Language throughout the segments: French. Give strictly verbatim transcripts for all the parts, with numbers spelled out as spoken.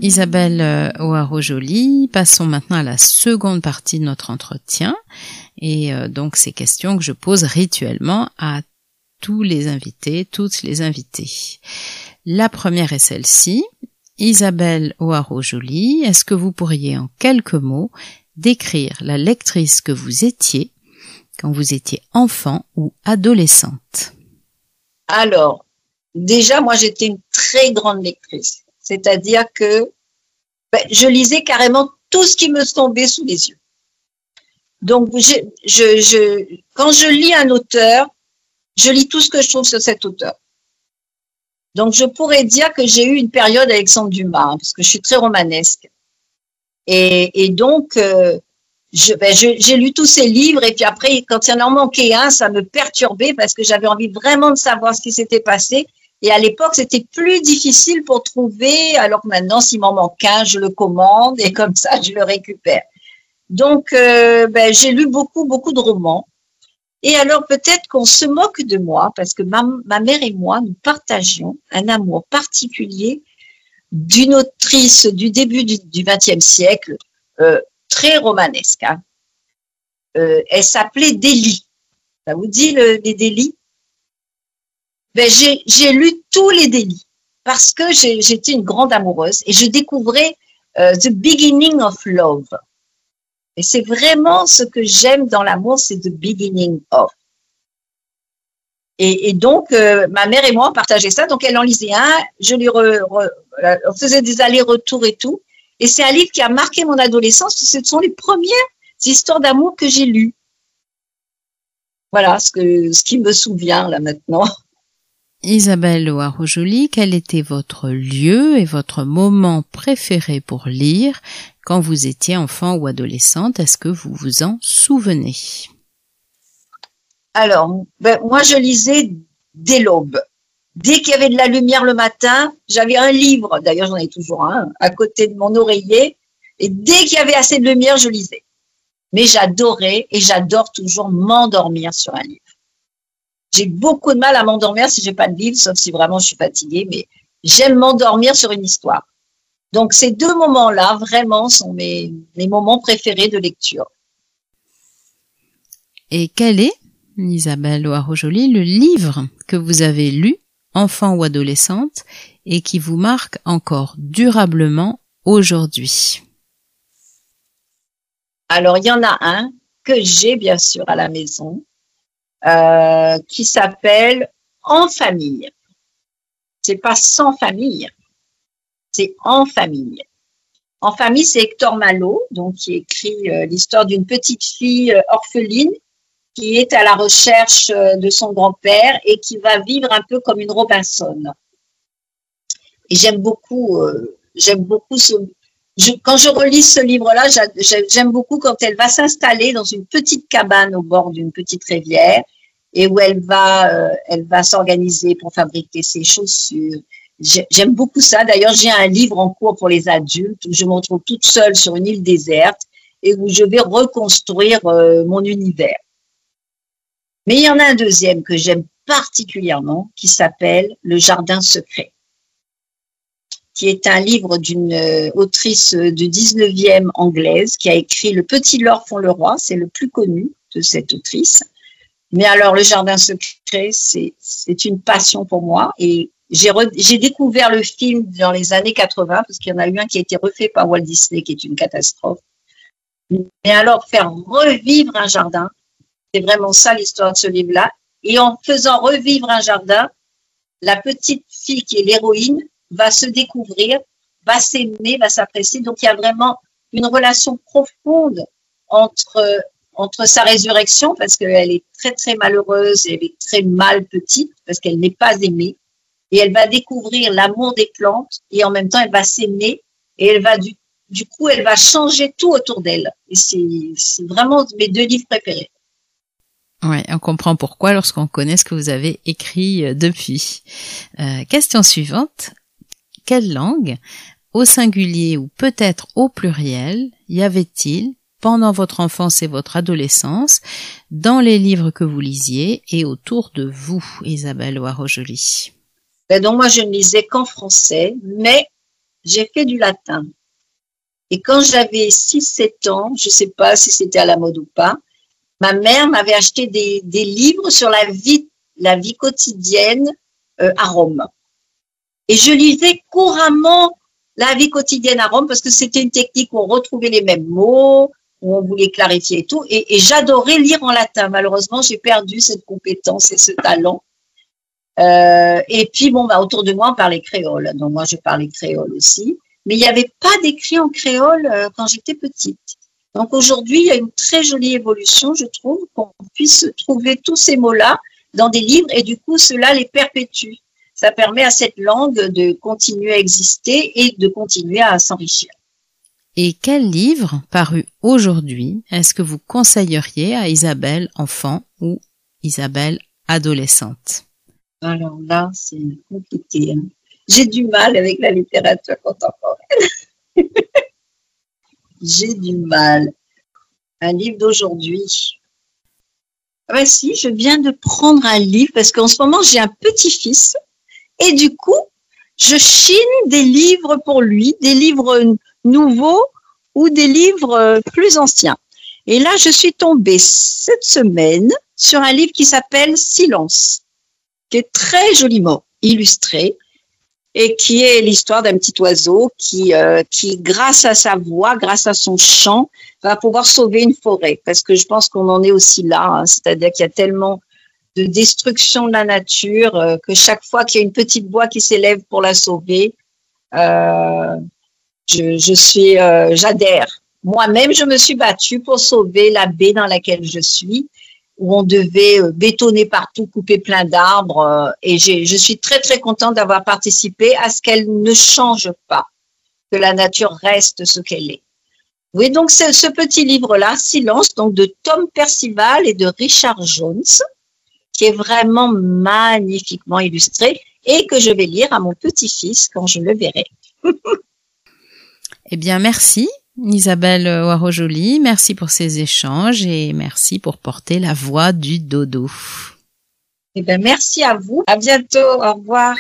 Isabelle euh, Hoareau-Joly, passons maintenant à la seconde partie de notre entretien. Et euh, donc, ces questions que je pose rituellement à tous les invités, toutes les invitées. La première est celle-ci. Isabelle Hoareau-Joly, est-ce que vous pourriez en quelques mots décrire la lectrice que vous étiez quand vous étiez enfant ou adolescente? Alors, déjà, moi, j'étais une très grande lectrice. C'est-à-dire que ben, je lisais carrément tout ce qui me tombait sous les yeux. Donc, je, je, je, quand je lis un auteur, je lis tout ce que je trouve sur cet auteur. Donc, je pourrais dire que j'ai eu une période Alexandre Dumas, hein, parce que je suis très romanesque. Et, et donc, euh, je, ben, je, j'ai lu tous ces livres, et puis après, quand il y en en manquait un, ça me perturbait parce que j'avais envie vraiment de savoir ce qui s'était passé. Et à l'époque, c'était plus difficile pour trouver, alors que maintenant, s'il m'en manque un, je le commande et comme ça, je le récupère. Donc, euh, ben, j'ai lu beaucoup, beaucoup de romans. Et alors, peut-être qu'on se moque de moi, parce que ma, ma mère et moi, nous partagions un amour particulier d'une autrice du début du vingtième siècle, euh, très romanesque. Hein. Euh, elle s'appelait Délie. Ça vous dit le, les Délies? Ben, j'ai, j'ai lu tous les Délies parce que j'ai, j'étais une grande amoureuse et je découvrais euh, The Beginning of Love. Et c'est vraiment ce que j'aime dans l'amour, c'est The Beginning of. Et, et donc, euh, ma mère et moi, on partageait ça. Donc, elle en lisait un, je lui re, re, on faisait des allers-retours et tout. Et c'est un livre qui a marqué mon adolescence. Ce sont les premières histoires d'amour que j'ai lues. Voilà ce, que, ce qui me souvient là maintenant. Isabelle Hoareau-Joly, quel était votre lieu et votre moment préféré pour lire quand vous étiez enfant ou adolescente? Est-ce que vous vous en souvenez? Alors, ben, moi je lisais dès l'aube. Dès qu'il y avait de la lumière le matin, j'avais un livre, d'ailleurs j'en ai toujours un, à côté de mon oreiller, et dès qu'il y avait assez de lumière, je lisais. Mais j'adorais et j'adore toujours m'endormir sur un livre. J'ai beaucoup de mal à m'endormir si j'ai pas de livre, sauf si vraiment je suis fatiguée, mais j'aime m'endormir sur une histoire. Donc, ces deux moments-là, vraiment, sont mes, mes moments préférés de lecture. Et quel est, Isabelle Hoareau-Joly, le livre que vous avez lu, enfant ou adolescente, et qui vous marque encore durablement aujourd'hui? Alors, il y en a un que j'ai, bien sûr, à la maison, Euh, qui s'appelle En famille. C'est pas Sans famille, c'est En famille. En famille, c'est Hector Malot, donc qui écrit euh, l'histoire d'une petite fille euh, orpheline qui est à la recherche euh, de son grand-père et qui va vivre un peu comme une Robinson. Et j'aime beaucoup, euh, j'aime beaucoup ce. Je, quand je relis ce livre-là, j'aime beaucoup quand elle va s'installer dans une petite cabane au bord d'une petite rivière et où elle va, euh, elle va s'organiser pour fabriquer ses chaussures. J'aime beaucoup ça. D'ailleurs, j'ai un livre en cours pour les adultes où je me retrouve toute seule sur une île déserte et où je vais reconstruire euh, mon univers. Mais il y en a un deuxième que j'aime particulièrement qui s'appelle Le Jardin secret, qui est un livre d'une autrice du dix-neuvième anglaise qui a écrit Le Petit Lord font le roi, c'est le plus connu de cette autrice. Mais alors, Le Jardin secret, c'est, c'est une passion pour moi et j'ai, re, j'ai découvert le film dans les années quatre-vingts parce qu'il y en a eu un qui a été refait par Walt Disney qui est une catastrophe. Mais alors, faire revivre un jardin, c'est vraiment ça l'histoire de ce livre-là. Et en faisant revivre un jardin, la petite fille qui est l'héroïne va se découvrir, va s'aimer, va s'apprécier. Donc, il y a vraiment une relation profonde entre, entre sa résurrection, parce qu'elle est très, très malheureuse, elle est très mal petite, parce qu'elle n'est pas aimée. Et elle va découvrir l'amour des plantes, et en même temps, elle va s'aimer, et elle va, du, du coup, elle va changer tout autour d'elle. Et c'est, c'est vraiment mes deux livres préférés. Oui, on comprend pourquoi lorsqu'on connaît ce que vous avez écrit depuis. Euh, question suivante. Quelle langue, au singulier ou peut-être au pluriel, y avait-il pendant votre enfance et votre adolescence, dans les livres que vous lisiez et autour de vous, Isabelle Hoareau-Joly? Ben donc moi, je ne lisais qu'en français, mais j'ai fait du latin. Et quand j'avais six sept ans, je sais pas si c'était à la mode ou pas, ma mère m'avait acheté des, des livres sur la vie, la vie quotidienne euh, à Rome. Et je lisais couramment la vie quotidienne à Rome parce que c'était une technique où on retrouvait les mêmes mots, où on voulait clarifier et tout. Et, et j'adorais lire en latin. Malheureusement, j'ai perdu cette compétence et ce talent. Euh, et puis, bon, bah, autour de moi, on parlait créole. Donc, moi, je parlais créole aussi. Mais il n'y avait pas d'écrit en créole euh, quand j'étais petite. Donc, aujourd'hui, il y a une très jolie évolution, je trouve, qu'on puisse trouver tous ces mots-là dans des livres et du coup, cela les perpétue. Ça permet à cette langue de continuer à exister et de continuer à s'enrichir. Et quel livre, paru aujourd'hui, est-ce que vous conseilleriez à Isabelle enfant ou Isabelle adolescente? Alors là, c'est compliqué. Hein. J'ai du mal avec la littérature contemporaine. J'ai du mal. Un livre d'aujourd'hui. Ah ben si, je viens de prendre un livre parce qu'en ce moment, j'ai un petit-fils et du coup, je chine des livres pour lui, des livres nouveaux ou des livres plus anciens. Et là, je suis tombée cette semaine sur un livre qui s'appelle Silence, qui est très joliment illustré et qui est l'histoire d'un petit oiseau qui, euh, qui, grâce à sa voix, grâce à son chant, va pouvoir sauver une forêt. Parce que je pense qu'on en est aussi là, hein, c'est-à-dire qu'il y a tellement de destruction de la nature euh, que chaque fois qu'il y a une petite voix qui s'élève pour la sauver, euh, je, je suis, euh, j'adhère. Moi-même, je me suis battue pour sauver la baie dans laquelle je suis, où on devait euh, bétonner partout, couper plein d'arbres. Euh, et j'ai, je suis très, très contente d'avoir participé à ce qu'elle ne change pas, que la nature reste ce qu'elle est. Oui, donc c'est ce petit livre-là, Silence, donc de Tom Percival et de Richard Jones, qui est vraiment magnifiquement illustré et que je vais lire à mon petit-fils quand je le verrai. Eh bien, merci Isabelle Hoareau-Joly, merci pour ces échanges et merci pour porter la voix du dodo. Eh bien, merci à vous. À bientôt. Au revoir.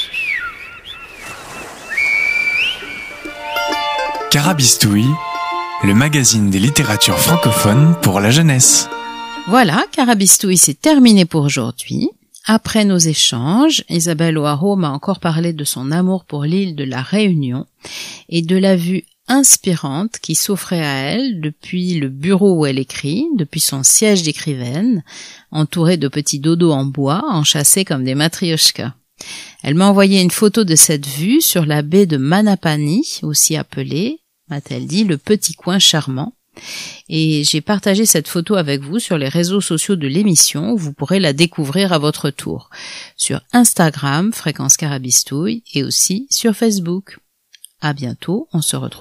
Carabistouille, le magazine des littératures francophones pour la jeunesse. Voilà, Carabistouille, c'est terminé pour aujourd'hui. Après nos échanges, Isabelle Hoareau m'a encore parlé de son amour pour l'île de la Réunion et de la vue inspirante qui s'offrait à elle depuis le bureau où elle écrit, depuis son siège d'écrivaine, entourée de petits dodos en bois, enchâssés comme des matrioshkas. Elle m'a envoyé une photo de cette vue sur la baie de Manapani, aussi appelée, m'a-t-elle dit, le petit coin charmant. Et j'ai partagé cette photo avec vous sur les réseaux sociaux de l'émission, où vous pourrez la découvrir à votre tour, sur Instagram, Fréquence Carabistouille, et aussi sur Facebook. À bientôt, on se retrouve